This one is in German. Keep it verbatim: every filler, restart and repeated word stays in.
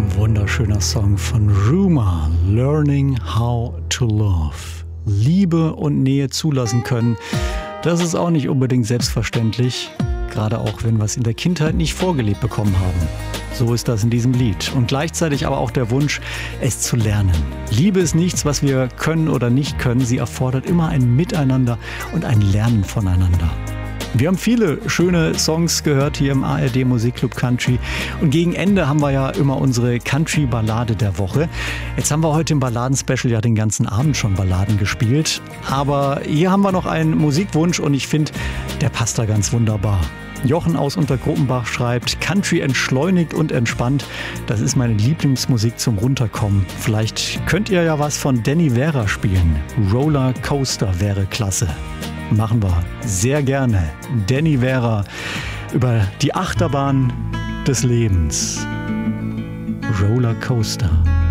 Wunderschöner Song von Rumor, Learning How to Love. Liebe und Nähe zulassen können, das ist auch nicht unbedingt selbstverständlich, gerade auch wenn wir es in der Kindheit nicht vorgelebt bekommen haben. So ist das in diesem Lied. Und gleichzeitig aber auch der Wunsch, es zu lernen. Liebe ist nichts, was wir können oder nicht können. Sie erfordert immer ein Miteinander und ein Lernen voneinander. Wir haben viele schöne Songs gehört hier im A R D Musikclub Country und gegen Ende haben wir ja immer unsere Country-Ballade der Woche. Jetzt haben wir heute im Balladen-Special ja den ganzen Abend schon Balladen gespielt, aber hier haben wir noch einen Musikwunsch und ich finde, der passt da ganz wunderbar. Jochen aus Untergruppenbach schreibt, Country entschleunigt und entspannt, das ist meine Lieblingsmusik zum Runterkommen. Vielleicht könnt ihr ja was von Danny Vera spielen. Roller Coaster wäre klasse. Machen wir sehr gerne. Danny Vera über die Achterbahn des Lebens. Roller Coaster.